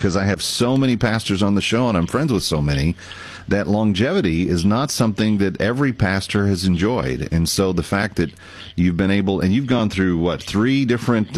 because I have so many pastors on the show, and I'm friends with so many, that longevity is not something that every pastor has enjoyed. And so the fact that you've been able, and you've gone through, 3 different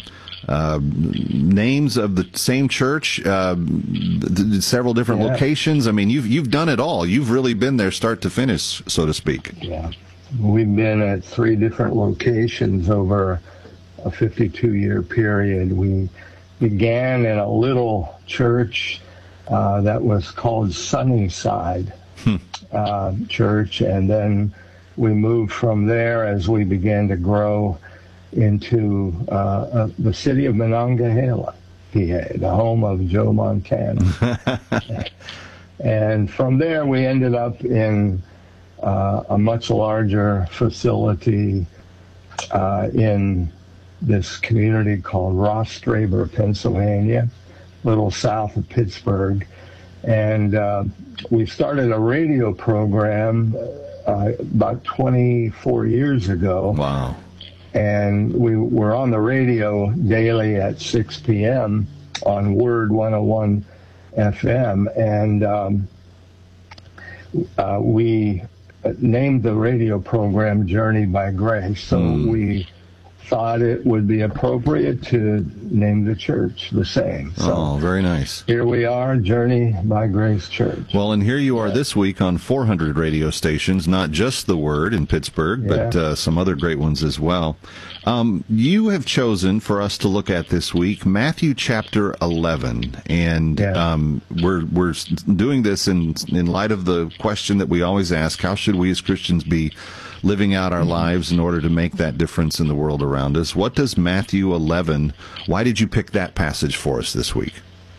names of the same church, several different locations. I mean, you've done it all. You've really been there start to finish, so to speak. Yeah. We've been at 3 different locations over a 52-year period. We began in a little church that was called Sunnyside Church, and then we moved from there as we began to grow into the city of Monongahela, PA, the home of Joe Montana. And from there we ended up in a much larger facility in this community called Rostraber, Pennsylvania, a little south of Pittsburgh. And we started a radio program about 24 years ago. Wow. And we were on the radio daily at 6 p.m. on Word 101 FM. And we named the radio program Journey by Grace. So we thought it would be appropriate to name the church the same. So very nice. Here we are, Journey by Grace Church. Well, and here you are this week on 400 radio stations, not just the Word in Pittsburgh, but some other great ones as well. You have chosen for us to look at this week Matthew chapter 11, and we're doing this in light of the question that we always ask: how should we as Christians be living out our lives in order to make that difference in the world around us? What does Matthew 11, why did you pick that passage for us this week?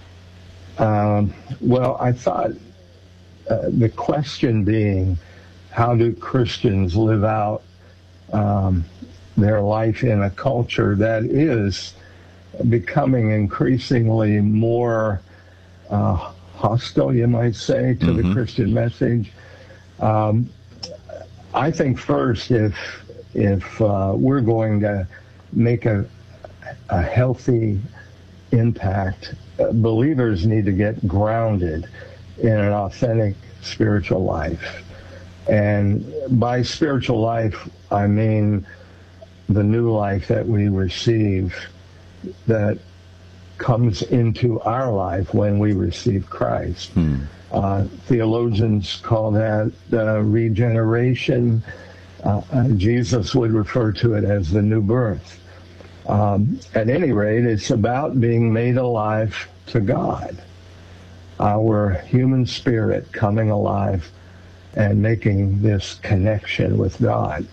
Well, I thought the question being, how do Christians live out their life in a culture that is becoming increasingly more hostile, you might say, to the Christian message? I think first, if we're going to make a healthy impact, believers need to get grounded in an authentic spiritual life. And by spiritual life, I mean the new life that we receive that comes into our life when we receive Christ. Theologians call that regeneration. Jesus would refer to it as the new birth. At any rate, it's about being made alive to God. Our human spirit coming alive and making this connection with God.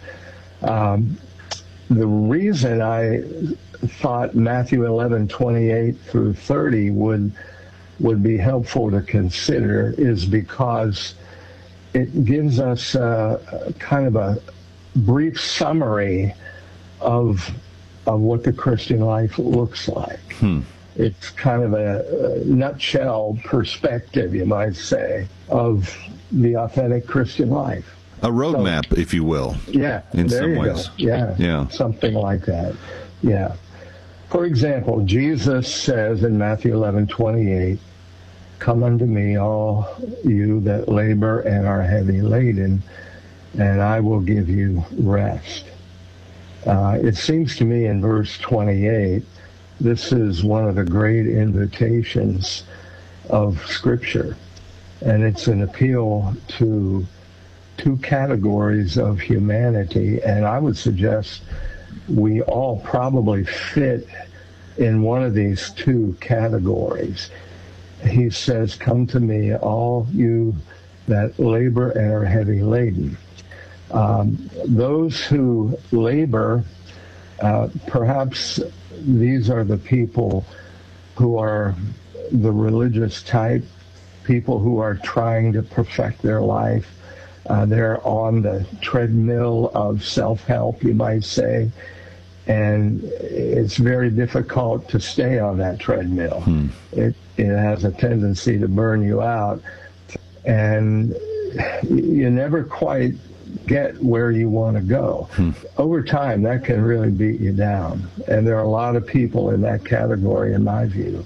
The reason I thought Matthew 11:28 through 30 would be helpful to consider is because it gives us kind of a brief summary of what the Christian life looks like. It's kind of a nutshell perspective, you might say, of the authentic Christian life. A roadmap, if you will. Yeah, in there some you ways. go. Yeah, something like that. Yeah. For example, Jesus says in Matthew 11:28, "Come unto me, all you that labor and are heavy laden, and I will give you rest." It seems to me in verse 28, this is one of the great invitations of Scripture, and it's an appeal to 2 categories of humanity, and I would suggest we all probably fit in one of these 2 categories. He says, "Come to me, all you that labor and are heavy laden." Those who labor, perhaps these are the people who are the religious type, people who are trying to perfect their life. They're on the treadmill of self-help, you might say, and it's very difficult to stay on that treadmill. It has a tendency to burn you out, and you never quite get where you want to go. Over time, that can really beat you down, and there are a lot of people in that category, in my view.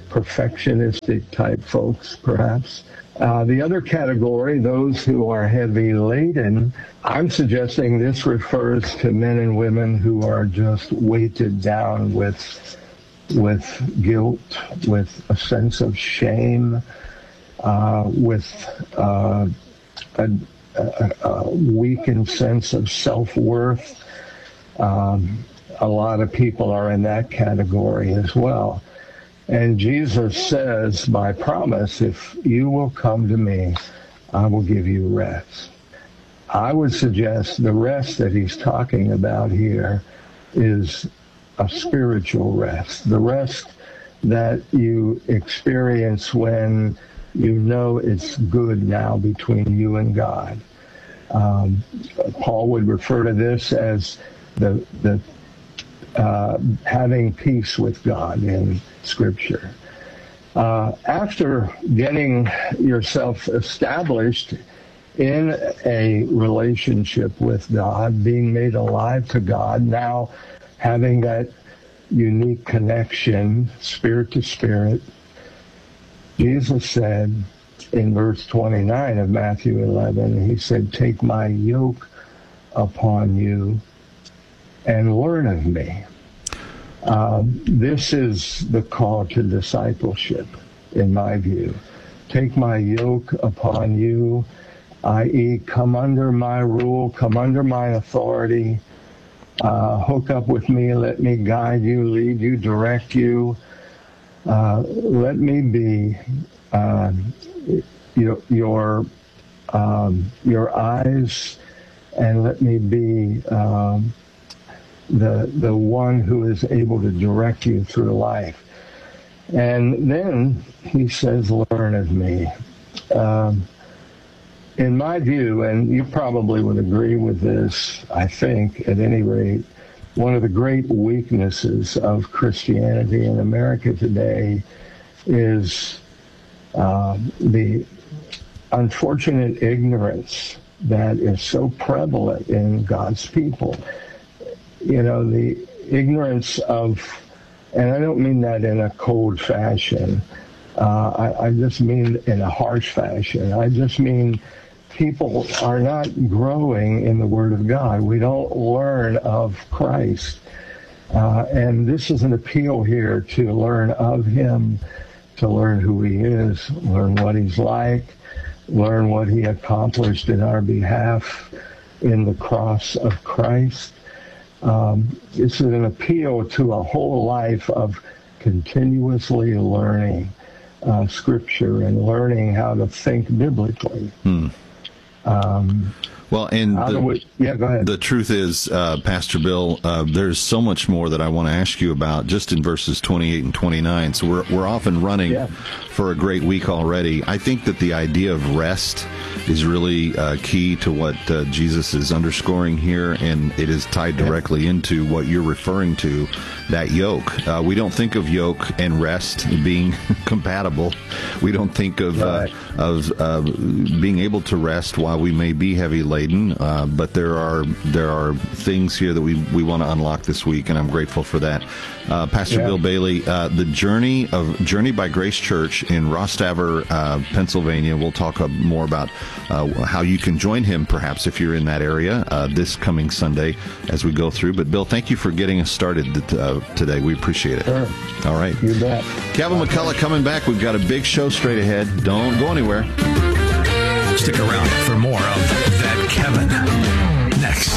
perfectionistic type folks, perhaps. The other category, those who are heavy laden, I'm suggesting this refers to men and women who are just weighted down with guilt, with a sense of shame, with a weakened sense of self-worth. A lot of people are in that category as well. And Jesus says, by promise, if you will come to me, I will give you rest. I would suggest the rest that he's talking about here is a spiritual rest, the rest that you experience when you know it's good now between you and God. Paul would refer to this as the having peace with God in Scripture. After getting yourself established in a relationship with God, being made alive to God, now having that unique connection, spirit to spirit, Jesus said in verse 29 of Matthew 11, he said, "Take my yoke upon you and learn of me." This is the call to discipleship, in my view. Take my yoke upon you, i.e., come under my rule, come under my authority, hook up with me, let me guide you, lead you, direct you. Let me be your eyes, and let me be the one who is able to direct you through life. And then he says, learn of me. In my view, and you probably would agree with this, I think, at any rate, one of the great weaknesses of Christianity in America today is the unfortunate ignorance that is so prevalent in God's people. You know, the ignorance of, and I don't mean that in a cold fashion, I just mean in a harsh fashion. I just mean people are not growing in the Word of God. We don't learn of Christ. And this is an appeal here to learn of Him, to learn who He is, learn what He's like, learn what He accomplished in our behalf in the cross of Christ. It's an appeal to a whole life of continuously learning Scripture and learning how to think biblically. Well, and go ahead. The truth is, Pastor Bill, there's so much more that I want to ask you about just in verses 28 and 29. So we're off and running for a great week already. I think that the idea of rest is really key to what Jesus is underscoring here, and it is tied directly into what you're referring to, that yoke. We don't think of yoke and rest being compatible. We don't think of being able to rest while we may be heavy laden, but there are things here that we want to unlock this week, and I'm grateful for that. Pastor Bill Bailey, the Journey by Grace Church in Rostaver, Pennsylvania. We'll talk more about how you can join him, perhaps, if you're in that area this coming Sunday as we go through. But, Bill, thank you for getting us started today. We appreciate it. Sure. All right. You bet. Kevin McCullough coming back. We've got a big show straight ahead. Don't go anywhere. Stick around for more of That Kevin next.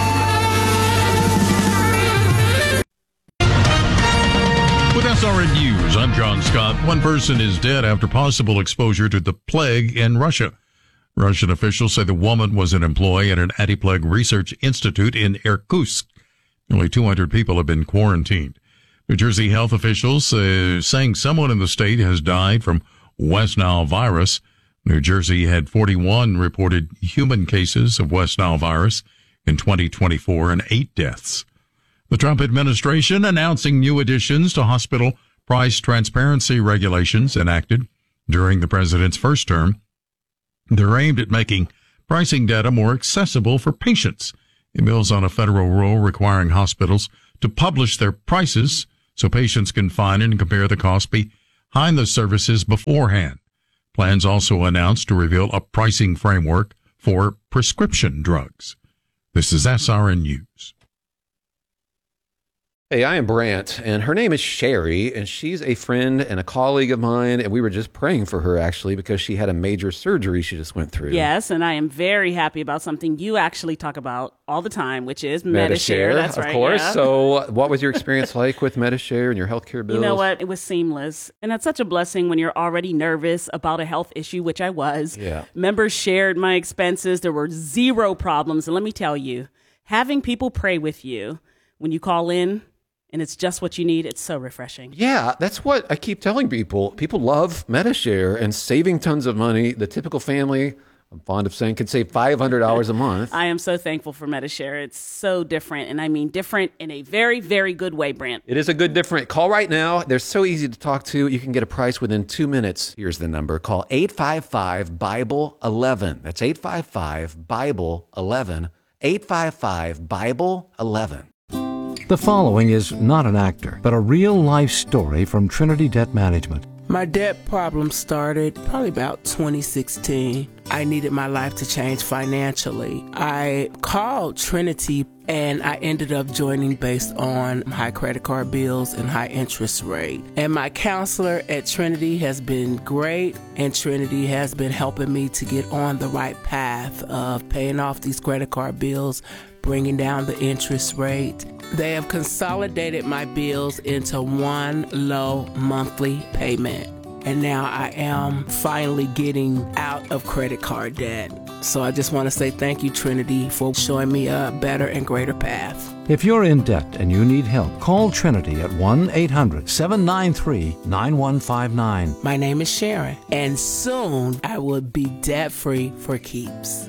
With SRN News, I'm John Scott. One person is dead after possible exposure to the plague in Russia. Russian officials say the woman was an employee at an anti-plague research institute in Irkutsk. Nearly 200 people have been quarantined. New Jersey health officials saying someone in the state has died from West Nile virus. New Jersey had 41 reported human cases of West Nile virus in 2024 and 8 deaths. The Trump administration announcing new additions to hospital price transparency regulations enacted during the president's first term. They're aimed at making pricing data more accessible for patients. It builds on a federal rule requiring hospitals to publish their prices so patients can find and compare the cost behind the services beforehand. Plans also announced to reveal a pricing framework for prescription drugs. This is SRN News. Hey, I am Brant, and her name is Sherry, and she's a friend and a colleague of mine, and we were just praying for her, actually, because she had a major surgery she just went through. Yes, and I am very happy about something you actually talk about all the time, which is Medi-Share. That's right, of course. Yeah. So what was your experience like with Medi-Share and your healthcare bills? You know what? It was seamless, and that's such a blessing when you're already nervous about a health issue, which I was. Yeah. Members shared my expenses. There were zero problems, and let me tell you, having people pray with you when you call in, and it's just what you need, it's so refreshing. Yeah, that's what I keep telling people. People love Medi-Share and saving tons of money. The typical family, I'm fond of saying, could save $500 a month. I am so thankful for Medi-Share. It's so different, and I mean different in a very, very good way, Brant. It is a good different. Call right now. They're so easy to talk to. You can get a price within 2 minutes. Here's the number. Call 855-BIBLE-11. That's 855-BIBLE-11. 855-BIBLE-11. The following is not an actor, but a real-life story from Trinity Debt Management. My debt problem started probably about 2016. I needed my life to change financially. I called Trinity and I ended up joining based on high credit card bills and high interest rate. And my counselor at Trinity has been great, and Trinity has been helping me to get on the right path of paying off these credit card bills, bringing down the interest rate. They have consolidated my bills into one low monthly payment. And now I am finally getting out of credit card debt. So I just want to say thank you, Trinity, for showing me a better and greater path. If you're in debt and you need help, call Trinity at 1-800-793-9159. My name is Sharon, and soon I will be debt-free for keeps.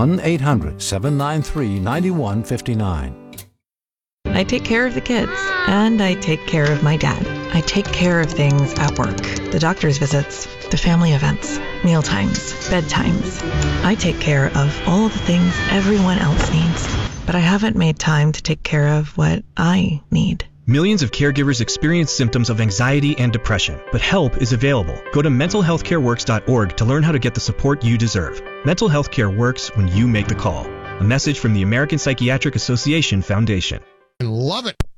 1-800-793-9159. I take care of the kids, and I take care of my dad. I take care of things at work, the doctor's visits, the family events, mealtimes, bedtimes. I take care of all the things everyone else needs, but I haven't made time to take care of what I need. Millions of caregivers experience symptoms of anxiety and depression, but help is available. Go to mentalhealthcareworks.org to learn how to get the support you deserve. Mental health care works when you make the call. A message from the American Psychiatric Association Foundation. Love it.